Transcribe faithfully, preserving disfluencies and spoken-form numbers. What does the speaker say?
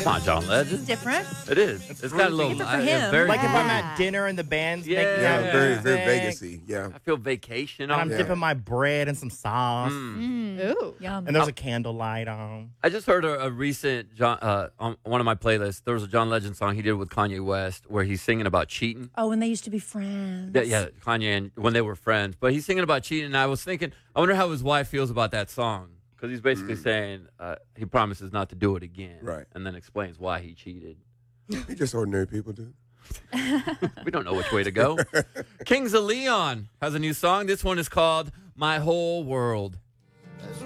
Come on, John Legend. It's different. It is. It's, it's got a little. Different for uh, him. very Like if I'm Yeah. at dinner and the band's Yeah. making Yeah, out very, music, very Vegas-y. Yeah. I feel vacation and on I'm Yeah. dipping my bread in some sauce, Mm. Ooh, yum. and there's a candlelight on. I just heard a, a recent John uh, on one of my playlists. There was a John Legend song he did with Kanye West where he's singing about cheating. Oh, when they used to be friends. Yeah, yeah, Kanye and when they were friends. But he's singing about cheating, and I was thinking, I wonder how his wife feels about that song because he's basically saying uh, he promises not to do it again, Right. And then explains why he cheated. He just ordinary people, dude. We don't know which way to go. Kings of Leon has a new song. This one is called "My Whole World."